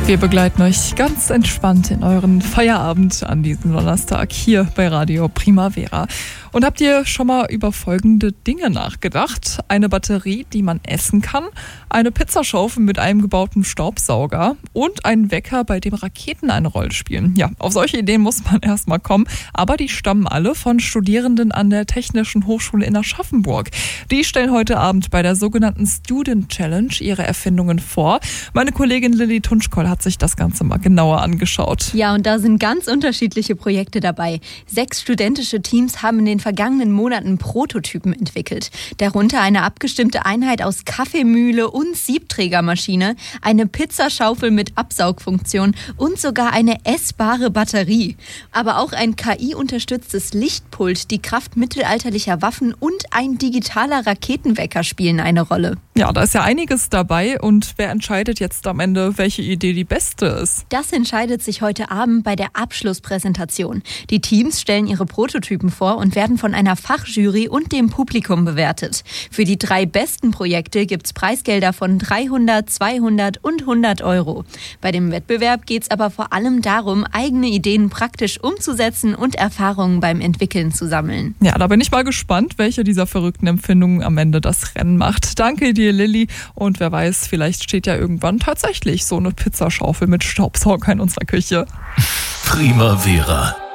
Wir begleiten euch ganz entspannt in euren Feierabend an diesem Donnerstag hier bei Radio Primavera. Und habt ihr schon mal über folgende Dinge nachgedacht? Eine Batterie, die man essen kann, eine Pizzaschaufel mit einem gebauten Staubsauger und ein Wecker, bei dem Raketen eine Rolle spielen. Ja, auf solche Ideen muss man erstmal kommen, aber die stammen alle von Studierenden an der Technischen Hochschule in Aschaffenburg. Die stellen heute Abend bei der sogenannten Student Challenge ihre Erfindungen vor. Meine Kollegin Lilly Tunschkoll hat sich das Ganze mal genauer angeschaut. Ja, und da sind ganz unterschiedliche Projekte dabei. 6 studentische Teams haben in den vergangenen Monaten Prototypen entwickelt. Darunter eine abgestimmte Einheit aus Kaffeemühle und Siebträgermaschine, eine Pizzaschaufel mit Absaugfunktion und sogar eine essbare Batterie. Aber auch ein KI-unterstütztes Lichtpult, die Kraft mittelalterlicher Waffen und ein digitaler Raketenwecker spielen eine Rolle. Ja, da ist ja einiges dabei. Und wer entscheidet jetzt am Ende, welche Idee die beste ist? Das entscheidet sich heute Abend bei der Abschlusspräsentation. Die Teams stellen ihre Prototypen vor und werden von einer Fachjury und dem Publikum bewertet. Für die 3 besten Projekte gibt's Preisgelder von 300, 200 und 100 Euro. Bei dem Wettbewerb geht's aber vor allem darum, eigene Ideen praktisch umzusetzen und Erfahrungen beim Entwickeln zu sammeln. Ja, da bin ich mal gespannt, welche dieser verrückten Empfindungen am Ende das Rennen macht. Danke dir, Lilly. Und wer weiß, vielleicht steht ja irgendwann tatsächlich so eine Pizzaschaufel mit Staubsauger in unserer Küche. Primavera.